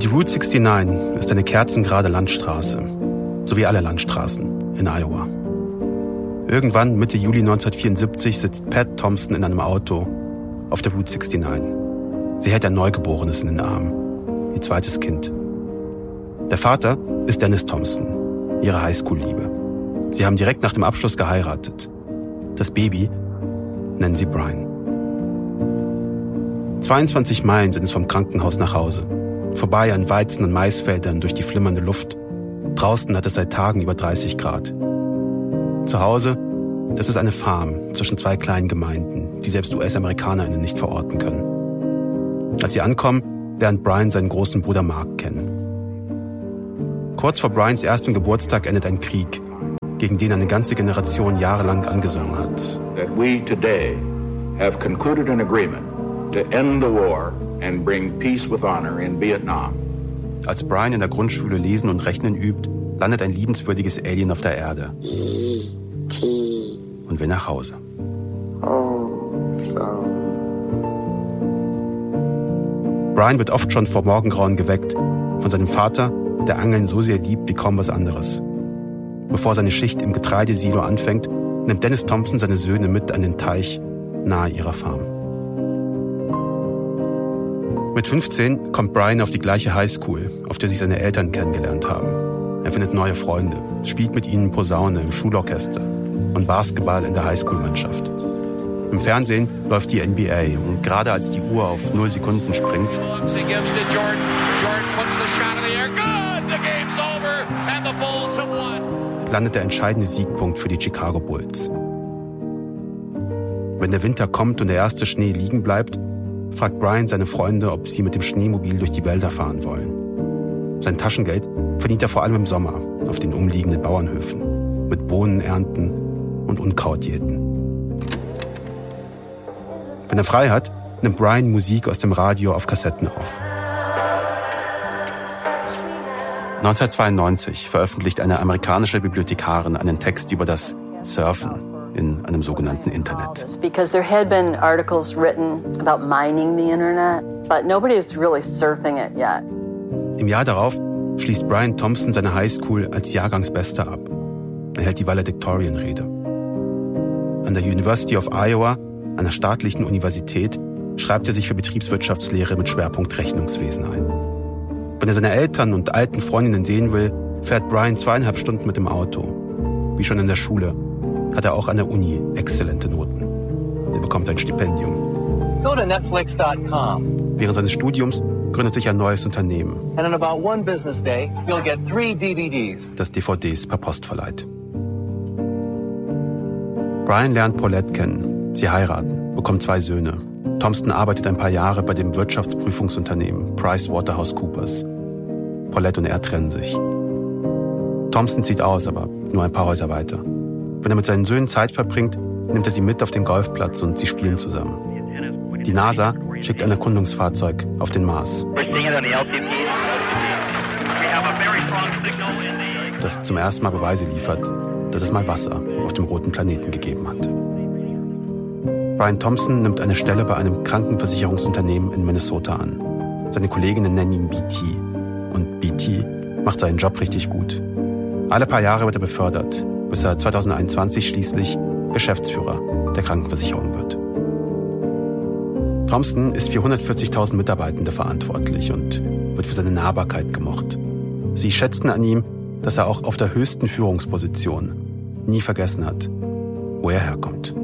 Die Route 69 ist eine kerzengerade Landstraße, so wie alle Landstraßen in Iowa. Irgendwann, Mitte Juli 1974, sitzt Pat Thompson in einem Auto auf der Route 69. Sie hält ein Neugeborenes in den Armen, ihr zweites Kind. Der Vater ist Dennis Thompson, ihre Highschool-Liebe. Sie haben direkt nach dem Abschluss geheiratet. Das Baby nennen sie Brian. 22 Meilen sind es vom Krankenhaus nach Hause. Vorbei an Weizen- und Maisfeldern durch die flimmernde Luft. Draußen hat es seit Tagen über 30 Grad. Zu Hause, das ist eine Farm zwischen zwei kleinen Gemeinden, die selbst US-AmerikanerInnen nicht verorten können. Als sie ankommen, lernt Brian seinen großen Bruder Mark kennen. Kurz vor Brians erstem Geburtstag endet ein Krieg, gegen den eine ganze Generation jahrelang angesungen hat. That we today have concluded an agreement to end the war and bring peace with honor in Vietnam. Als Brian in der Grundschule lesen und rechnen übt, landet ein liebenswürdiges Alien auf der Erde und will nach Hause. Brian wird oft schon vor Morgengrauen geweckt von seinem Vater, der Angeln so sehr liebt wie kaum was anderes. Bevor seine Schicht im Getreidesilo anfängt, nimmt Dennis Thompson seine Söhne mit an den Teich nahe ihrer Farm. Mit 15 kommt Brian auf die gleiche Highschool, auf der sich seine Eltern kennengelernt haben. Er findet neue Freunde, spielt mit ihnen Posaune im Schulorchester und Basketball in der Highschool-Mannschaft. Im Fernsehen läuft die NBA und gerade als die Uhr auf 0 Sekunden springt, landet der entscheidende Siegpunkt für die Chicago Bulls. Wenn der Winter kommt und der erste Schnee liegen bleibt, fragt Brian seine Freunde, ob sie mit dem Schneemobil durch die Wälder fahren wollen. Sein Taschengeld verdient er vor allem im Sommer auf den umliegenden Bauernhöfen, mit Bohnenernten und Unkrautjäten. Wenn er frei hat, nimmt Brian Musik aus dem Radio auf Kassetten auf. 1992 veröffentlicht eine amerikanische Bibliothekarin einen Text über das Surfen in einem sogenannten Internet. Because there had been articles written about mining the internet, but nobody is really surfing it yet. Im Jahr darauf schließt Brian Thompson seine Highschool als Jahrgangsbester ab. Er hält die Valedictorian-Rede. An der University of Iowa, einer staatlichen Universität, schreibt er sich für Betriebswirtschaftslehre mit Schwerpunkt Rechnungswesen ein. Wenn er seine Eltern und alten Freundinnen sehen will, fährt Brian 2,5 Stunden mit dem Auto. Wie schon in der Schule hat er auch an der Uni exzellente Noten. Er bekommt ein Stipendium. Go to Netflix.com. Während seines Studiums gründet sich ein neues Unternehmen, And on about one business day, you'll get 3 DVDs. das DVDs per Post verleiht. Brian lernt Paulette kennen. Sie heiraten, bekommen 2 Söhne. Thompson arbeitet ein paar Jahre bei dem Wirtschaftsprüfungsunternehmen PricewaterhouseCoopers. Paulette und er trennen sich. Thompson zieht aus, aber nur ein paar Häuser weiter. Wenn er mit seinen Söhnen Zeit verbringt, nimmt er sie mit auf den Golfplatz und sie spielen zusammen. Die NASA schickt ein Erkundungsfahrzeug auf den Mars, das zum ersten Mal Beweise liefert, dass es mal Wasser auf dem roten Planeten gegeben hat. Brian Thompson nimmt eine Stelle bei einem Krankenversicherungsunternehmen in Minnesota an. Seine Kolleginnen nennen ihn BT. Und BT macht seinen Job richtig gut. Alle paar Jahre wird er befördert, bis er 2021 schließlich Geschäftsführer der Krankenversicherung wird. Thompson ist für 140.000 Mitarbeitende verantwortlich und wird für seine Nahbarkeit gemocht. Sie schätzen an ihm, dass er auch auf der höchsten Führungsposition nie vergessen hat, wo er herkommt.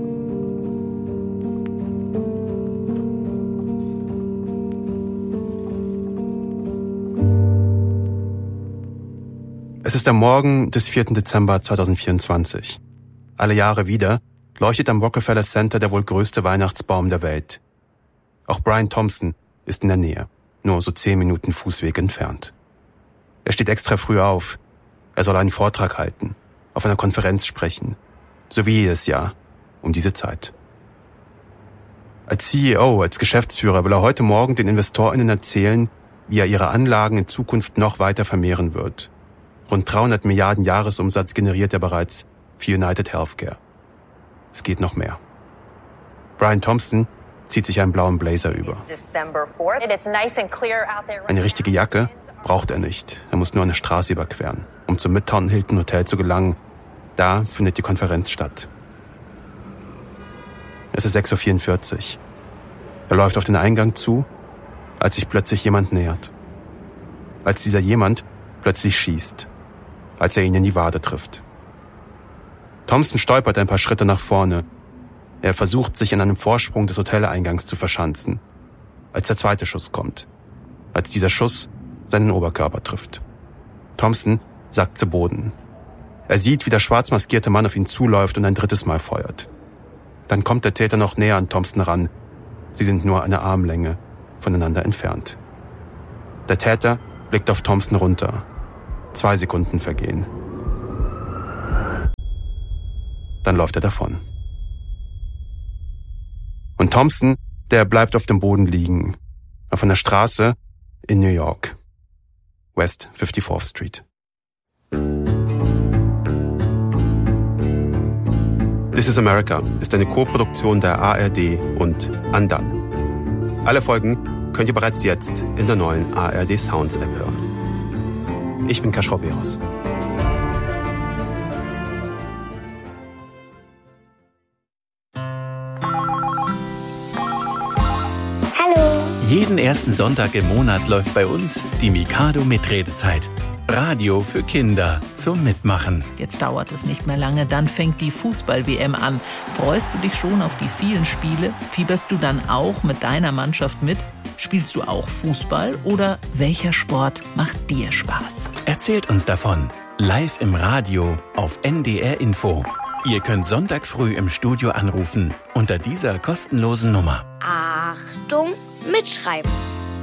Es ist der Morgen des 4. Dezember 2024. Alle Jahre wieder leuchtet am Rockefeller Center der wohl größte Weihnachtsbaum der Welt. Auch Brian Thompson ist in der Nähe, nur so 10 Minuten Fußweg entfernt. Er steht extra früh auf. Er soll einen Vortrag halten, auf einer Konferenz sprechen, so wie jedes Jahr, um diese Zeit. Als CEO, als Geschäftsführer will er heute Morgen den InvestorInnen erzählen, wie er ihre Anlagen in Zukunft noch weiter vermehren wird. Rund 300 Milliarden Jahresumsatz generiert er bereits für United Healthcare. Es geht noch mehr. Brian Thompson zieht sich einen blauen Blazer über. Eine richtige Jacke braucht er nicht. Er muss nur eine Straße überqueren, um zum Midtown Hilton Hotel zu gelangen. Da findet die Konferenz statt. Es ist 6:44 Uhr. Er läuft auf den Eingang zu, als sich plötzlich jemand nähert. Als dieser jemand plötzlich schießt, als er ihn in die Wade trifft. Thompson stolpert ein paar Schritte nach vorne. Er versucht, sich an einem Vorsprung des Hoteleingangs zu verschanzen, als der zweite Schuss kommt. Als dieser Schuss seinen Oberkörper trifft. Thompson sackt zu Boden. Er sieht, wie der schwarz maskierte Mann auf ihn zuläuft und ein drittes Mal feuert. Dann kommt der Täter noch näher an Thompson ran. Sie sind nur eine Armlänge voneinander entfernt. Der Täter blickt auf Thompson runter. 2 Sekunden vergehen. Dann läuft er davon. Und Thompson, der bleibt auf dem Boden liegen. Auf einer Straße in New York. West 54th Street. This is America ist eine Co-Produktion der ARD und Undone. Alle Folgen könnt ihr bereits jetzt in der neuen ARD Sounds App hören. Ich bin Kaschrau Beros. Jeden ersten Sonntag im Monat läuft bei uns die Mikado Mitredezeit. Radio für Kinder zum Mitmachen. Jetzt dauert es nicht mehr lange, dann fängt die Fußball-WM an. Freust du dich schon auf die vielen Spiele? Fieberst du dann auch mit deiner Mannschaft mit? Spielst du auch Fußball oder welcher Sport macht dir Spaß? Erzählt uns davon. Live im Radio auf NDR Info. Ihr könnt Sonntag früh im Studio anrufen unter dieser kostenlosen Nummer. Achtung, mitschreiben.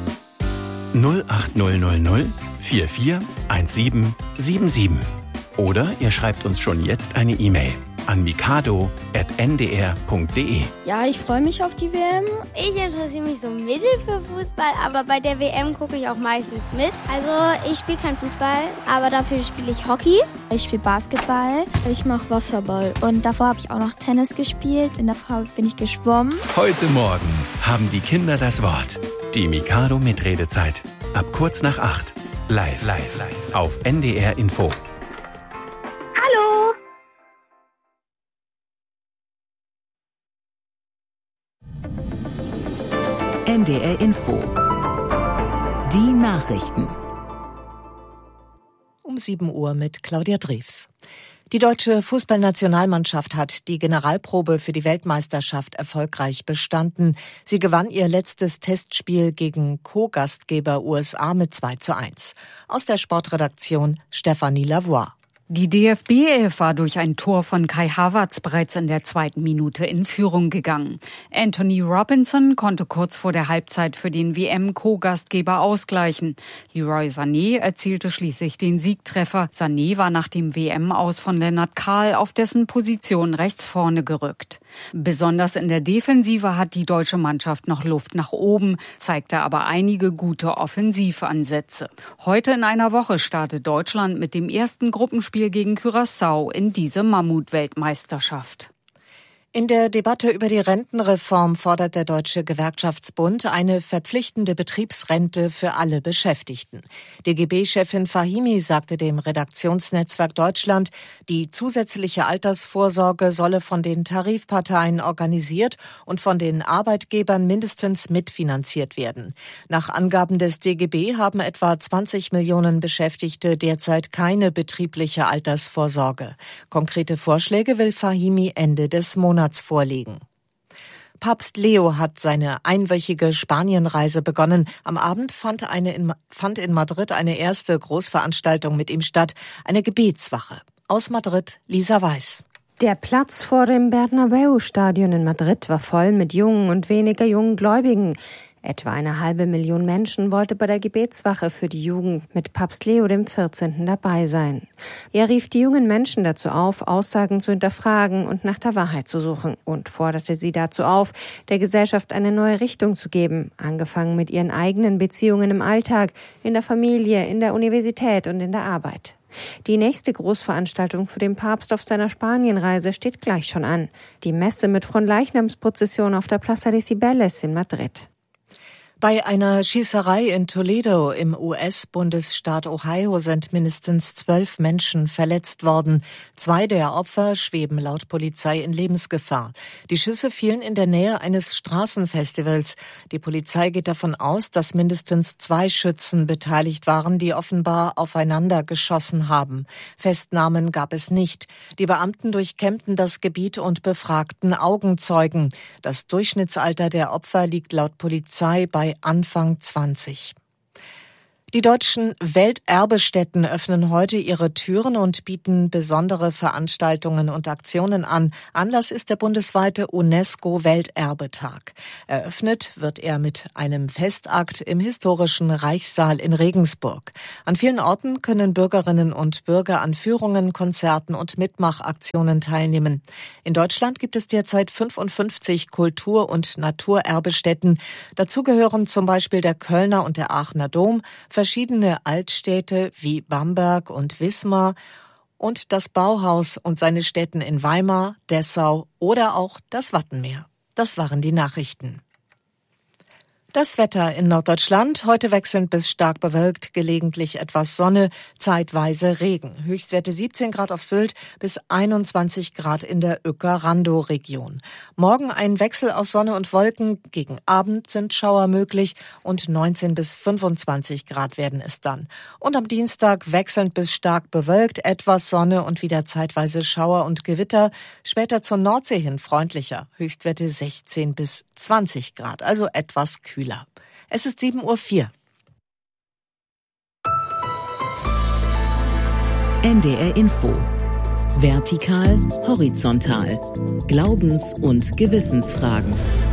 08000 441777. Oder ihr schreibt uns schon jetzt eine E-Mail an mikado@ndr.de. Ja, ich freue mich auf die WM. Ich interessiere mich so mittel für Fußball, aber bei der WM gucke ich auch meistens mit. Also ich spiele kein Fußball, aber dafür spiele ich Hockey. Ich spiele Basketball. Ich mache Wasserball. Und davor habe ich auch noch Tennis gespielt. In der Frau bin ich geschwommen. Heute Morgen haben die Kinder das Wort. Die Mikado Mitredezeit. Ab kurz nach 8. Live auf NDR Info. Hallo. NDR Info. Die Nachrichten. Um 7 Uhr mit Claudia Drews. Die deutsche Fußballnationalmannschaft hat die Generalprobe für die Weltmeisterschaft erfolgreich bestanden. Sie gewann ihr letztes Testspiel gegen Co-Gastgeber USA mit 2:1. Aus der Sportredaktion Stefanie Lavoie. Die DFB-Elf war durch ein Tor von Kai Havertz bereits in der 2. Minute in Führung gegangen. Anthony Robinson konnte kurz vor der Halbzeit für den WM-Co-Gastgeber ausgleichen. Leroy Sané erzielte schließlich den Siegtreffer. Sané war nach dem WM-Aus von Lennart Kahl auf dessen Position rechts vorne gerückt. Besonders in der Defensive hat die deutsche Mannschaft noch Luft nach oben, zeigte aber einige gute Offensivansätze. Heute in einer Woche startet Deutschland mit dem ersten Gruppenspiel gegen Curaçao in diese Mammut-Weltmeisterschaft. In der Debatte über die Rentenreform fordert der Deutsche Gewerkschaftsbund eine verpflichtende Betriebsrente für alle Beschäftigten. DGB-Chefin Fahimi sagte dem Redaktionsnetzwerk Deutschland, die zusätzliche Altersvorsorge solle von den Tarifparteien organisiert und von den Arbeitgebern mindestens mitfinanziert werden. Nach Angaben des DGB haben etwa 20 Millionen Beschäftigte derzeit keine betriebliche Altersvorsorge. Konkrete Vorschläge will Fahimi Ende des Monats vorlegen. Papst Leo hat seine einwöchige Spanienreise begonnen. Am Abend fand in Madrid eine erste Großveranstaltung mit ihm statt, eine Gebetswache. Aus Madrid, Lisa Weiß. Der Platz vor dem Bernabeu-Stadion in Madrid war voll mit jungen und weniger jungen Gläubigen. Etwa 500.000 Menschen wollte bei der Gebetswache für die Jugend mit Papst Leo XIV. Dabei sein. Er rief die jungen Menschen dazu auf, Aussagen zu hinterfragen und nach der Wahrheit zu suchen und forderte sie dazu auf, der Gesellschaft eine neue Richtung zu geben, angefangen mit ihren eigenen Beziehungen im Alltag, in der Familie, in der Universität und in der Arbeit. Die nächste Großveranstaltung für den Papst auf seiner Spanienreise steht gleich schon an. Die Messe mit Fronleichnamsprozession auf der Plaza de Cibeles in Madrid. Bei einer Schießerei in Toledo im US-Bundesstaat Ohio sind mindestens 12 Menschen verletzt worden. 2 der Opfer schweben laut Polizei in Lebensgefahr. Die Schüsse fielen in der Nähe eines Straßenfestivals. Die Polizei geht davon aus, dass mindestens 2 Schützen beteiligt waren, die offenbar aufeinander geschossen haben. Festnahmen gab es nicht. Die Beamten durchkämmten das Gebiet und befragten Augenzeugen. Das Durchschnittsalter der Opfer liegt laut Polizei bei Anfang 20. Die deutschen Welterbestätten öffnen heute ihre Türen und bieten besondere Veranstaltungen und Aktionen an. Anlass ist der bundesweite UNESCO-Welterbetag. Eröffnet wird er mit einem Festakt im historischen Reichssaal in Regensburg. An vielen Orten können Bürgerinnen und Bürger an Führungen, Konzerten und Mitmachaktionen teilnehmen. In Deutschland gibt es derzeit 55 Kultur- und Naturerbestätten. Dazu gehören zum Beispiel der Kölner und der Aachener Dom, verschiedene Altstädte wie Bamberg und Wismar und das Bauhaus und seine Stätten in Weimar, Dessau oder auch das Wattenmeer. Das waren die Nachrichten. Das Wetter in Norddeutschland, heute wechselnd bis stark bewölkt, gelegentlich etwas Sonne, zeitweise Regen. Höchstwerte 17 Grad auf Sylt bis 21 Grad in der Uecker-Randow-Region. Morgen ein Wechsel aus Sonne und Wolken, gegen Abend sind Schauer möglich und 19 bis 25 Grad werden es dann. Und am Dienstag wechselnd bis stark bewölkt, etwas Sonne und wieder zeitweise Schauer und Gewitter, später zur Nordsee hin freundlicher. Höchstwerte 16 bis 20 Grad, also etwas kühler. Es ist 7:04 Uhr. NDR Info. Vertikal, horizontal. Glaubens- und Gewissensfragen.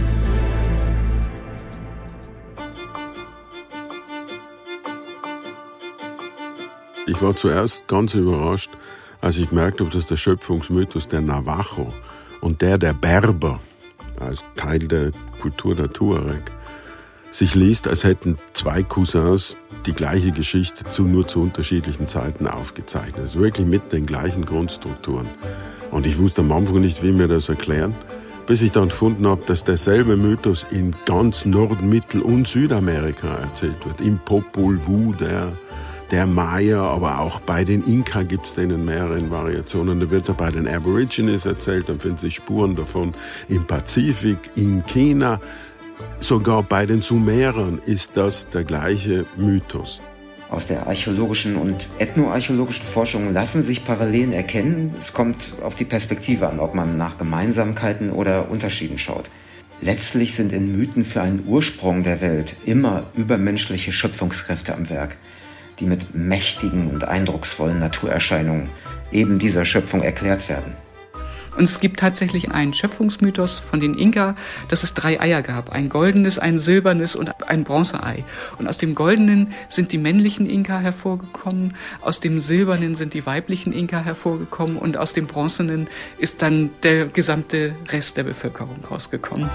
Ich war zuerst ganz überrascht, als ich gemerkt habe, dass der Schöpfungsmythos der Navajo und der Berber als Teil der Kultur der Tuareg sich liest, als hätten 2 Cousins die gleiche Geschichte nur zu unterschiedlichen Zeiten aufgezeichnet. Also wirklich mit den gleichen Grundstrukturen. Und ich wusste am Anfang nicht, wie mir das erklären, bis ich dann gefunden habe, dass derselbe Mythos in ganz Nord-, Mittel- und Südamerika erzählt wird. Im Popol Vuh der Maya, aber auch bei den Inka gibt es den in mehreren Variationen. Da wird er bei den Aborigines erzählt, dann finden sich Spuren davon im Pazifik, in China. Sogar bei den Sumerern ist das der gleiche Mythos. Aus der archäologischen und ethnoarchäologischen Forschung lassen sich Parallelen erkennen. Es kommt auf die Perspektive an, ob man nach Gemeinsamkeiten oder Unterschieden schaut. Letztlich sind in Mythen für einen Ursprung der Welt immer übermenschliche Schöpfungskräfte am Werk, die mit mächtigen und eindrucksvollen Naturerscheinungen eben dieser Schöpfung erklärt werden. Und es gibt tatsächlich einen Schöpfungsmythos von den Inka, dass es 3 Eier gab. Ein goldenes, ein silbernes und ein Bronzeei. Und aus dem goldenen sind die männlichen Inka hervorgekommen, aus dem silbernen sind die weiblichen Inka hervorgekommen und aus dem bronzenen ist dann der gesamte Rest der Bevölkerung rausgekommen.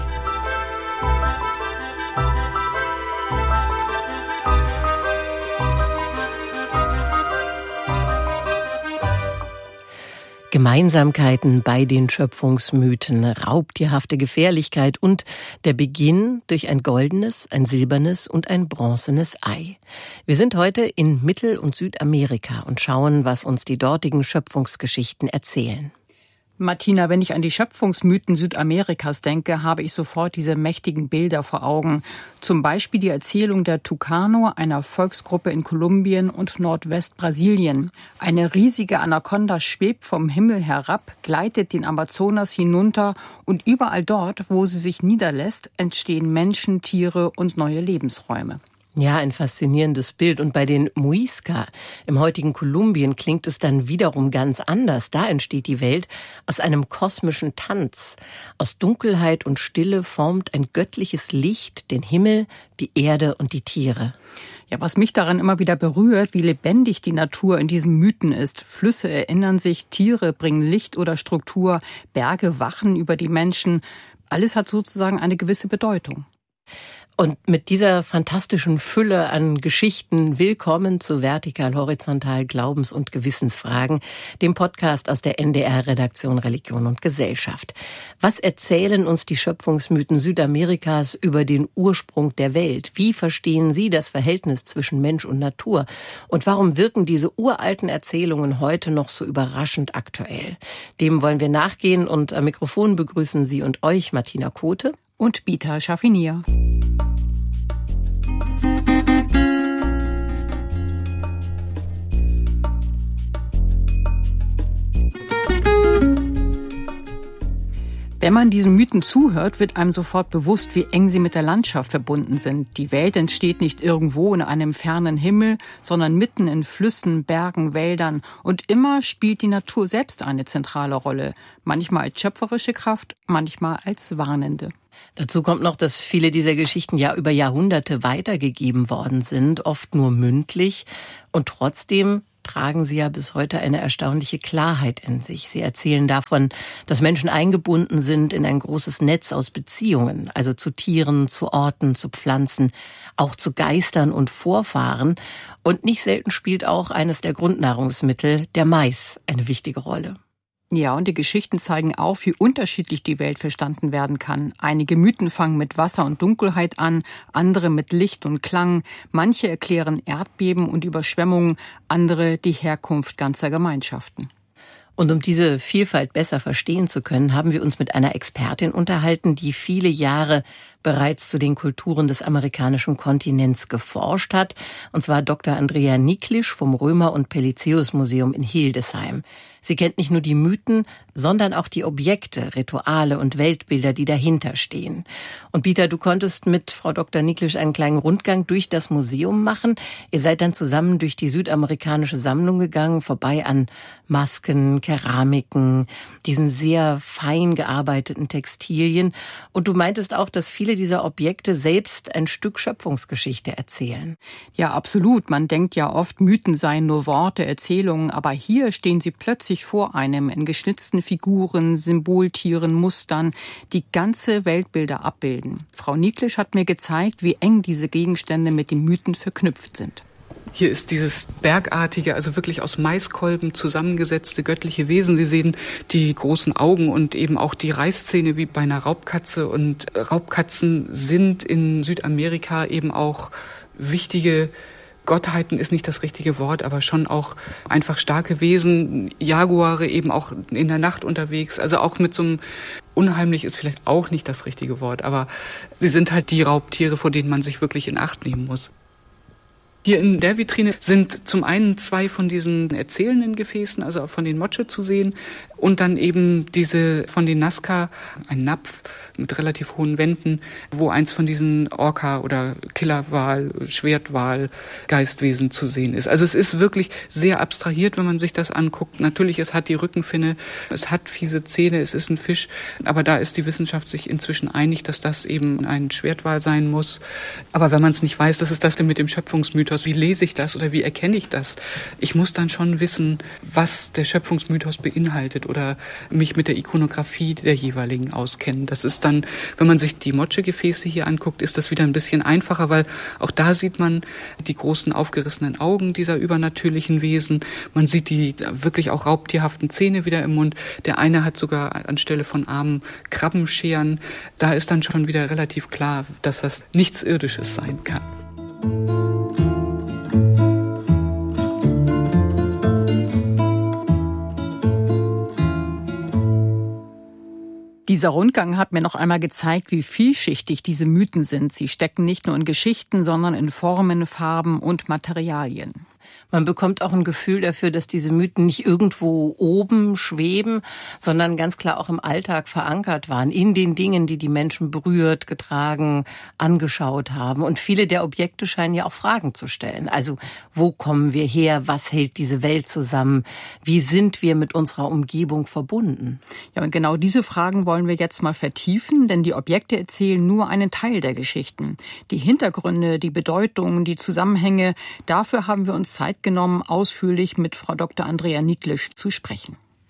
Gemeinsamkeiten bei den Schöpfungsmythen, raubtierhafte Gefährlichkeit und der Beginn durch ein goldenes, ein silbernes und ein bronzenes Ei. Wir sind heute in Mittel- und Südamerika und schauen, was uns die dortigen Schöpfungsgeschichten erzählen. Martina, wenn ich an die Schöpfungsmythen Südamerikas denke, habe ich sofort diese mächtigen Bilder vor Augen. Zum Beispiel die Erzählung der Tucano, einer Volksgruppe in Kolumbien und Nordwestbrasilien. Eine riesige Anaconda schwebt vom Himmel herab, gleitet den Amazonas hinunter und überall dort, wo sie sich niederlässt, entstehen Menschen, Tiere und neue Lebensräume. Ja, ein faszinierendes Bild. Und bei den Muisca im heutigen Kolumbien klingt es dann wiederum ganz anders. Da entsteht die Welt aus einem kosmischen Tanz. Aus Dunkelheit und Stille formt ein göttliches Licht den Himmel, die Erde und die Tiere. Ja, was mich daran immer wieder berührt, wie lebendig die Natur in diesen Mythen ist. Flüsse erinnern sich, Tiere bringen Licht oder Struktur, Berge wachen über die Menschen. Alles hat sozusagen eine gewisse Bedeutung. Und mit dieser fantastischen Fülle an Geschichten willkommen zu Vertikal, Horizontal, Glaubens- und Gewissensfragen, dem Podcast aus der NDR-Redaktion Religion und Gesellschaft. Was erzählen uns die Schöpfungsmythen Südamerikas über den Ursprung der Welt? Wie verstehen Sie das Verhältnis zwischen Mensch und Natur? Und warum wirken diese uralten Erzählungen heute noch so überraschend aktuell? Dem wollen wir nachgehen und am Mikrofon begrüßen Sie und euch Martina Kote und Bita Schaffinier. Wenn man diesen Mythen zuhört, wird einem sofort bewusst, wie eng sie mit der Landschaft verbunden sind. Die Welt entsteht nicht irgendwo in einem fernen Himmel, sondern mitten in Flüssen, Bergen, Wäldern. Und immer spielt die Natur selbst eine zentrale Rolle. Manchmal als schöpferische Kraft, manchmal als warnende. Dazu kommt noch, dass viele dieser Geschichten ja über Jahrhunderte weitergegeben worden sind, oft nur mündlich. Und trotzdem tragen sie ja bis heute eine erstaunliche Klarheit in sich. Sie erzählen davon, dass Menschen eingebunden sind in ein großes Netz aus Beziehungen, also zu Tieren, zu Orten, zu Pflanzen, auch zu Geistern und Vorfahren. Und nicht selten spielt auch eines der Grundnahrungsmittel, der Mais, eine wichtige Rolle. Ja, und die Geschichten zeigen auch, wie unterschiedlich die Welt verstanden werden kann. Einige Mythen fangen mit Wasser und Dunkelheit an, andere mit Licht und Klang. Manche erklären Erdbeben und Überschwemmungen, andere die Herkunft ganzer Gemeinschaften. Und um diese Vielfalt besser verstehen zu können, haben wir uns mit einer Expertin unterhalten, die viele Jahre bereits zu den Kulturen des amerikanischen Kontinents geforscht hat, und zwar Dr. Andrea Niklisch vom Römer- und Pelizaeus-Museum in Hildesheim. Sie kennt nicht nur die Mythen, sondern auch die Objekte, Rituale und Weltbilder, die dahinter stehen. Und Bita, du konntest mit Frau Dr. Niklisch einen kleinen Rundgang durch das Museum machen. Ihr seid dann zusammen durch die südamerikanische Sammlung gegangen, vorbei an Masken, Keramiken, diesen sehr fein gearbeiteten Textilien. Und du meintest auch, dass viele dieser Objekte selbst ein Stück Schöpfungsgeschichte erzählen. Ja, absolut. Man denkt ja oft, Mythen seien nur Worte, Erzählungen, aber hier stehen sie plötzlich vor einem in geschnitzten Figuren, Symboltieren, Mustern, die ganze Weltbilder abbilden. Frau Niklisch hat mir gezeigt, wie eng diese Gegenstände mit den Mythen verknüpft sind. Hier ist dieses bergartige, also wirklich aus Maiskolben zusammengesetzte göttliche Wesen. Sie sehen die großen Augen und eben auch die Reißzähne wie bei einer Raubkatze. Und Raubkatzen sind in Südamerika eben auch wichtige Gottheiten, ist nicht das richtige Wort, aber schon auch einfach starke Wesen. Jaguare eben auch in der Nacht unterwegs, also auch mit so einem unheimlich ist vielleicht auch nicht das richtige Wort, aber sie sind halt die Raubtiere, vor denen man sich wirklich in Acht nehmen muss. Hier in der Vitrine sind zum einen 2 von diesen erzählenden Gefäßen, also auch von den Moche zu sehen, und dann eben diese von den Nazca, ein Napf mit relativ hohen Wänden, wo eins von diesen Orca- oder Killerwal, Schwertwal, Geistwesen zu sehen ist. Also es ist wirklich sehr abstrahiert, wenn man sich das anguckt. Natürlich, es hat die Rückenfinne, es hat fiese Zähne, es ist ein Fisch, aber da ist die Wissenschaft sich inzwischen einig, dass das eben ein Schwertwal sein muss. Aber wenn man es nicht weiß, das ist das denn mit dem Schöpfungsmythos. Wie lese ich das oder wie erkenne ich das? Ich muss dann schon wissen, was der Schöpfungsmythos beinhaltet oder mich mit der Ikonografie der jeweiligen auskennen. Das ist dann, wenn man sich die Moche-Gefäße hier anguckt, ist das wieder ein bisschen einfacher, weil auch da sieht man die großen aufgerissenen Augen dieser übernatürlichen Wesen. Man sieht die wirklich auch raubtierhaften Zähne wieder im Mund. Der eine hat sogar anstelle von Armen Krabbenscheren. Da ist dann schon wieder relativ klar, dass das nichts Irdisches sein kann. Dieser Rundgang hat mir noch einmal gezeigt, wie vielschichtig diese Mythen sind. Sie stecken nicht nur in Geschichten, sondern in Formen, Farben und Materialien. Man bekommt auch ein Gefühl dafür, dass diese Mythen nicht irgendwo oben schweben, sondern ganz klar auch im Alltag verankert waren, in den Dingen, die die Menschen berührt, getragen, angeschaut haben. Und viele der Objekte scheinen ja auch Fragen zu stellen. Also, wo kommen wir her? Was hält diese Welt zusammen? Wie sind wir mit unserer Umgebung verbunden? Ja, und genau diese Fragen wollen wir jetzt mal vertiefen, denn die Objekte erzählen nur einen Teil der Geschichten. Die Hintergründe, die Bedeutungen, die Zusammenhänge, dafür haben wir uns Zeit genommen, ausführlich mit Frau Dr. Andrea Niklisch zu sprechen.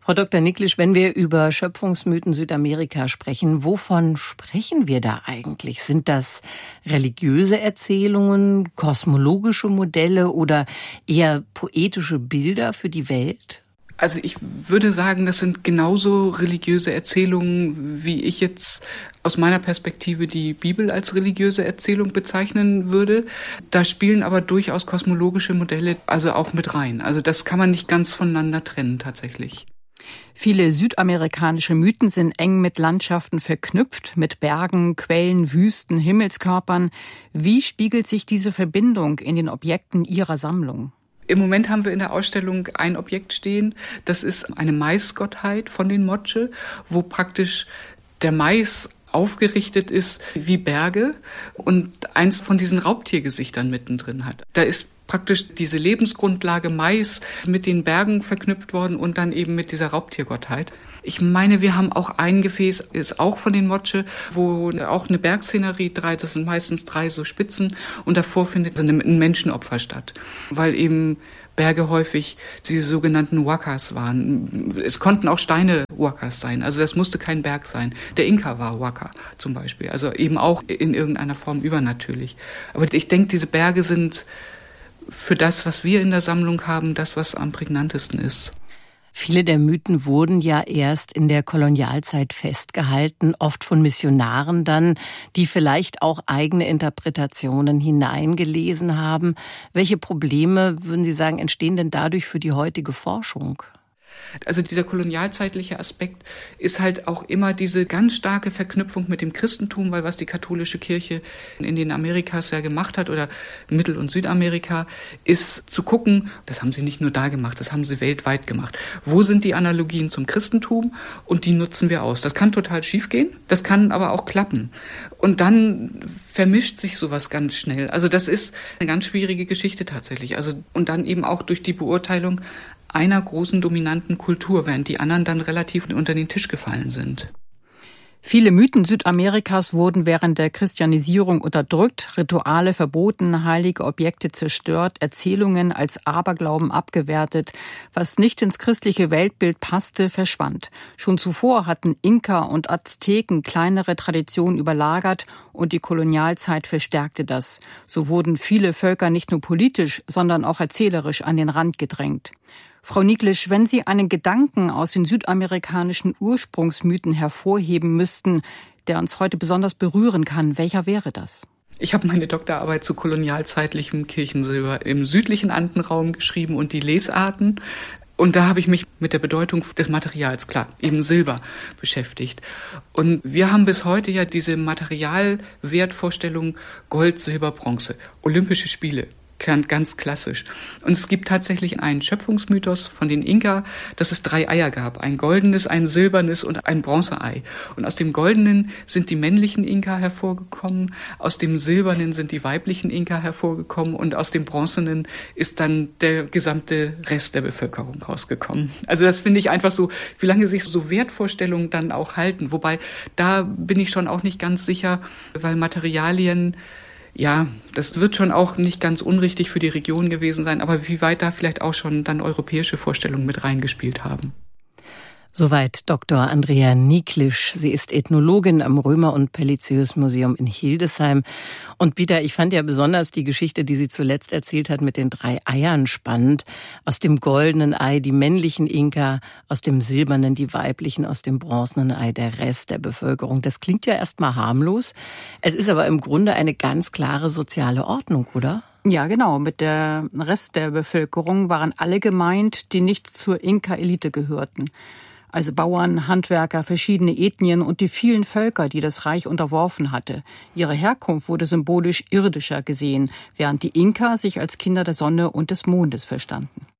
Frau Dr. Niklisch, wenn wir über Schöpfungsmythen Südamerika sprechen, wovon sprechen wir da eigentlich? Sind das religiöse Erzählungen, kosmologische Modelle oder eher poetische Bilder für die Welt? Also ich würde sagen, das sind genauso religiöse Erzählungen, wie ich jetzt aus meiner Perspektive die Bibel als religiöse Erzählung bezeichnen würde. Da spielen aber durchaus kosmologische Modelle also auch mit rein. Also das kann man nicht ganz voneinander trennen tatsächlich. Viele südamerikanische Mythen sind eng mit Landschaften verknüpft, mit Bergen, Quellen, Wüsten, Himmelskörpern. Wie spiegelt sich diese Verbindung in den Objekten Ihrer Sammlung? Im Moment haben wir in der Ausstellung ein Objekt stehen, das ist eine Maisgottheit von den Moche, wo praktisch der Mais aufgerichtet ist wie Berge und eins von diesen Raubtiergesichtern mittendrin hat. Da ist praktisch diese Lebensgrundlage Mais mit den Bergen verknüpft worden und dann eben mit dieser Raubtiergottheit. Ich meine, wir haben auch ein Gefäß, ist auch von den Moche, wo auch eine Bergszenerie, das sind meistens 3 so Spitzen und davor findet ein Menschenopfer statt, weil eben Berge häufig diese sogenannten Huacas waren. Es konnten auch Steine Huacas sein, also das musste kein Berg sein. Der Inka war Huaca zum Beispiel, also eben auch in irgendeiner Form übernatürlich. Aber ich denke, diese Berge sind für das, was wir in der Sammlung haben, das, was am prägnantesten ist. Viele der Mythen wurden ja erst in der Kolonialzeit festgehalten, oft von Missionaren dann, die vielleicht auch eigene Interpretationen hineingelesen haben. Welche Probleme, würden Sie sagen, entstehen denn dadurch für die heutige Forschung? Also dieser kolonialzeitliche Aspekt ist halt auch immer diese ganz starke Verknüpfung mit dem Christentum, weil was die katholische Kirche in den Amerikas ja gemacht hat oder Mittel- und Südamerika, ist zu gucken, das haben sie nicht nur da gemacht, das haben sie weltweit gemacht. Wo sind die Analogien zum Christentum? Und die nutzen wir aus. Das kann total schief gehen, das kann aber auch klappen. Und dann vermischt sich sowas ganz schnell. Also das ist eine ganz schwierige Geschichte tatsächlich. Also und dann eben auch durch die Beurteilung einer großen dominanten Kultur, während die anderen dann relativ unter den Tisch gefallen sind. Viele Mythen Südamerikas wurden während der Christianisierung unterdrückt, Rituale verboten, heilige Objekte zerstört, Erzählungen als Aberglauben abgewertet. Was nicht ins christliche Weltbild passte, verschwand. Schon zuvor hatten Inka und Azteken kleinere Traditionen überlagert und die Kolonialzeit verstärkte das. So wurden viele Völker nicht nur politisch, sondern auch erzählerisch an den Rand gedrängt. Frau Niklisch, wenn Sie einen Gedanken aus den südamerikanischen Ursprungsmythen hervorheben müssten, der uns heute besonders berühren kann, welcher wäre das? Ich habe meine Doktorarbeit zu kolonialzeitlichem Kirchensilber im südlichen Andenraum geschrieben und die Lesarten. Und da habe ich mich mit der Bedeutung des Materials, klar, eben Silber, beschäftigt. Und wir haben bis heute ja diese Materialwertvorstellung Gold, Silber, Bronze, Olympische Spiele. Ganz klassisch. Und es gibt tatsächlich einen Schöpfungsmythos von den Inka, dass es 3 Eier gab. Ein goldenes, ein silbernes und ein Bronzeei. Und aus dem goldenen sind die männlichen Inka hervorgekommen, aus dem silbernen sind die weiblichen Inka hervorgekommen und aus dem bronzenen ist dann der gesamte Rest der Bevölkerung rausgekommen. Also das finde ich einfach so, wie lange sich so Wertvorstellungen dann auch halten. Wobei, da bin ich schon auch nicht ganz sicher, weil Materialien, ja, das wird schon auch nicht ganz unrichtig für die Region gewesen sein, aber wie weit da vielleicht auch schon dann europäische Vorstellungen mit reingespielt haben. Soweit Dr. Andrea Niklisch. Sie ist Ethnologin am Römer- und Pelizius-Museum in Hildesheim. Und Peter, ich fand ja besonders die Geschichte, die sie zuletzt erzählt hat, mit den 3 Eiern spannend. Aus dem goldenen Ei die männlichen Inka, aus dem silbernen die weiblichen, aus dem bronzenen Ei der Rest der Bevölkerung. Das klingt ja erstmal harmlos. Es ist aber im Grunde eine ganz klare soziale Ordnung, oder? Ja, genau. Mit der Rest der Bevölkerung waren alle gemeint, die nicht zur Inka-Elite gehörten. Also Bauern, Handwerker, verschiedene Ethnien und die vielen Völker, die das Reich unterworfen hatte. Ihre Herkunft wurde symbolisch irdischer gesehen, während die Inka sich als Kinder der Sonne und des Mondes verstanden.